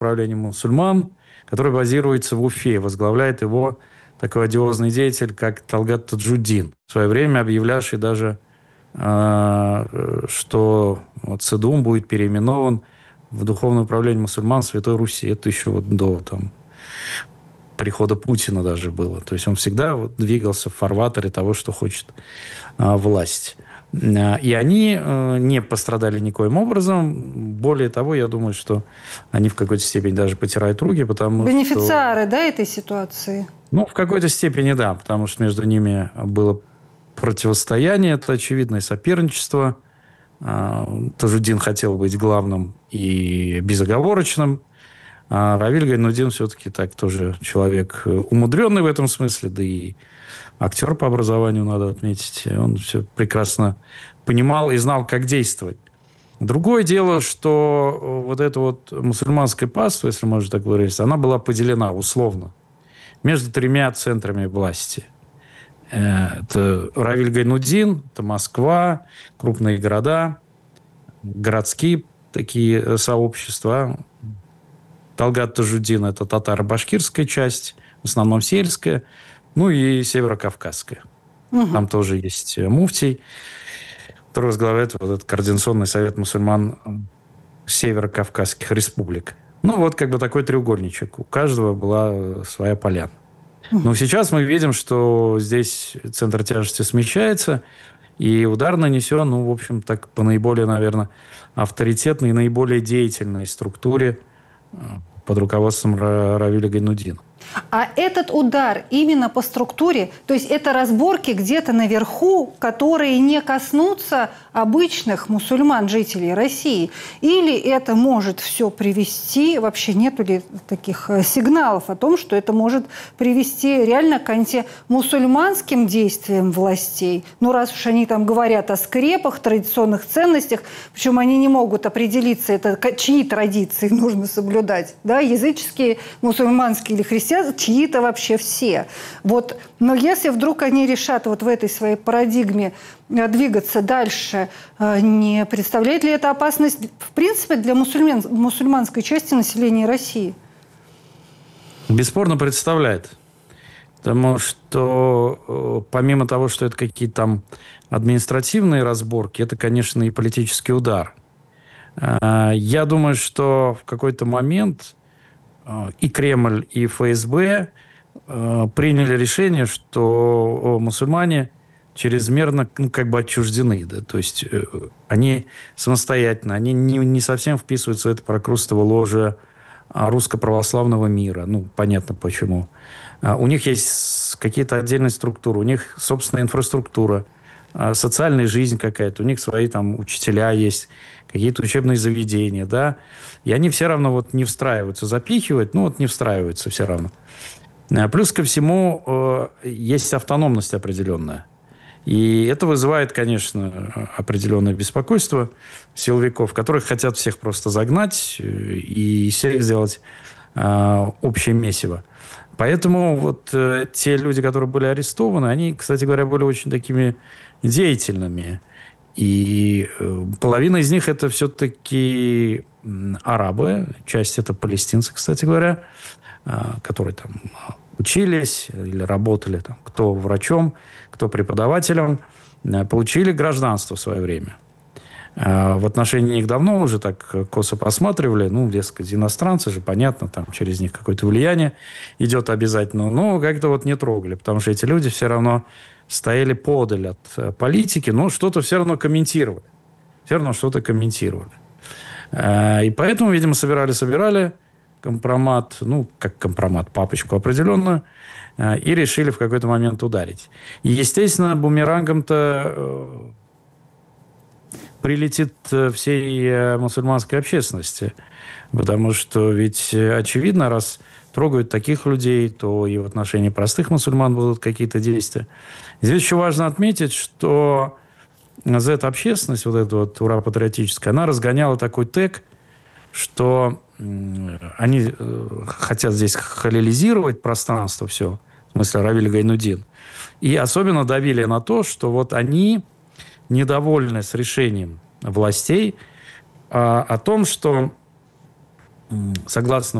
управления мусульман, который базируется в Уфе. Возглавляет его такой одиозный деятель, как Талгат Таджуддин, в свое время объявлявший даже, что ЦДУМ будет переименован в Духовное управление мусульман Святой Руси. Это еще вот до прихода Путина даже было. То есть он всегда двигался в фарватере того, что хочет власть. И они не пострадали никоим образом. Более того, я думаю, что они в какой-то степени даже потирают руки, потому что... Бенефициары, да, этой ситуации? Ну, в какой-то степени, да, потому что между ними было противостояние, это очевидное соперничество. Таджуддин хотел быть главным и безоговорочным. А Равиль Гайнуддин все-таки так тоже человек умудренный в этом смысле, да и актер по образованию, надо отметить. Он все прекрасно понимал и знал, как действовать. Другое дело, что вот эта вот мусульманская паства, если можно так выразиться, она была поделена условно между тремя центрами власти. Это Равиль Гайнуддин, это Москва, крупные города, городские такие сообщества. Талгат Таджуддин – это татаро-башкирская часть, в основном сельская, ну и северокавказская. Угу. Там тоже есть муфтий, который возглавляет вот этот Координационный совет мусульман северокавказских республик. Ну, вот как бы такой треугольничек. У каждого была своя поляна. Но сейчас мы видим, что здесь центр тяжести смещается, и удар нанесен, ну, в общем, так по наиболее, наверное, авторитетной и наиболее деятельной структуре под руководством Равиля Гайнуддина. А этот удар именно по структуре, то есть это разборки где-то наверху, которые не коснутся обычных мусульман, жителей России? Или это может все привести, вообще нету ли таких сигналов о том, что это может привести реально к антимусульманским действиям властей? Ну, раз уж они там говорят о скрепах, традиционных ценностях, причем они не могут определиться, это чьи традиции нужно соблюдать, да, языческие, мусульманские или христианские, чьи-то вообще все. Вот. Но если вдруг они решат вот в этой своей парадигме двигаться дальше, не представляет ли это опасность, в принципе, для мусульманской части населения России? Бесспорно представляет. Потому что помимо того, что это какие-то там административные разборки, это, конечно, и политический удар. Я думаю, что в какой-то момент и Кремль, и ФСБ приняли решение, что мусульмане чрезмерно как бы отчуждены. Да? То есть они самостоятельно, они не совсем вписываются в это прокрустово ложе русско-православного мира. Ну, понятно почему. У них есть какие-то отдельные структуры, у них собственная инфраструктура, социальная жизнь какая-то, у них свои там учителя есть, какие-то учебные заведения, да, и они все равно вот не встраиваются, запихивают, ну вот не встраиваются все равно. Плюс ко всему есть автономность определенная. И это вызывает, конечно, определенное беспокойство силовиков, которых хотят всех просто загнать и всех сделать общее месиво. Поэтому вот те люди, которые были арестованы, они, кстати говоря, были очень такими деятельными. И половина из них это все-таки арабы, часть это палестинцы, кстати говоря, которые там учились или работали, там, кто врачом, кто преподавателем, получили гражданство в свое время. В отношении них давно уже так косо посматривали, ну, дескать, иностранцы же, понятно, там через них какое-то влияние идет обязательно, но как-то вот не трогали, потому что эти люди все равно стояли подаль от политики, но что-то все равно комментировали. Все равно что-то комментировали. И поэтому, видимо, собирали компромат, ну, как компромат, папочку определенную, и решили в какой-то момент ударить. И, естественно, бумерангом-то прилетит всей мусульманской общественности. Потому что ведь очевидно, раз трогают таких людей, то и в отношении простых мусульман будут какие-то действия. Здесь еще важно отметить, что Z-общественность, вот эта вот ура-патриотическая, она разгоняла такой тег, что они хотят здесь халилизировать пространство все, в смысле Равиль Гайнуддин. И особенно давили на то, что вот они недовольны с решением властей о том, что согласно